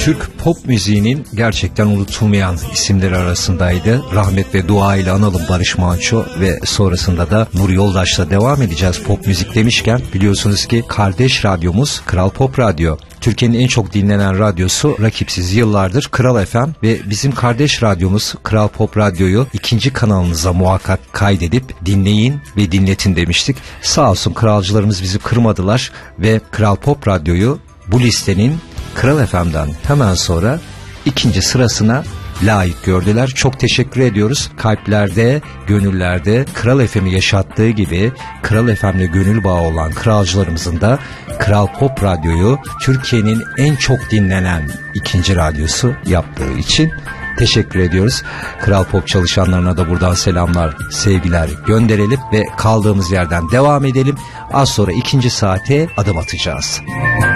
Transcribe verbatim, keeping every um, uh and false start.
Türk pop müziğinin gerçekten unutulmayan isimleri arasındaydı. Rahmet ve dua ile analım Barış Manço ve sonrasında da Nur Yoldaş'la devam edeceğiz pop müzik demişken. Biliyorsunuz ki kardeş radyomuz Kral Pop Radyo. Türkiye'nin en çok dinlenen radyosu rakipsiz yıllardır Kral F M ve bizim kardeş radyomuz Kral Pop Radyo'yu ikinci kanalınıza muhakkak kaydedip dinleyin ve dinletin demiştik. Sağ olsun kralcılarımız bizi kırmadılar ve Kral Pop Radyo'yu bu listenin Kral F M'den hemen sonra ikinci sırasına layık gördüler. Çok teşekkür ediyoruz. Kalplerde, gönüllerde Kral F M'i yaşattığı gibi Kral F M'le gönül bağı olan kralcılarımızın da Kral Pop Radyo'yu Türkiye'nin en çok dinlenen ikinci radyosu yaptığı için teşekkür ediyoruz. Kral Pop çalışanlarına da buradan selamlar, sevgiler gönderelim ve kaldığımız yerden devam edelim. Az sonra ikinci saate adım atacağız.